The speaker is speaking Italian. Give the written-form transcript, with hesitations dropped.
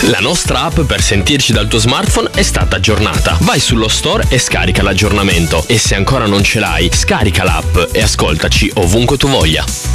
La nostra app per sentirci dal tuo smartphone è stata aggiornata. Vai sullo store e scarica l'aggiornamento. E se ancora non ce l'hai, scarica l'app e ascoltaci ovunque tu voglia.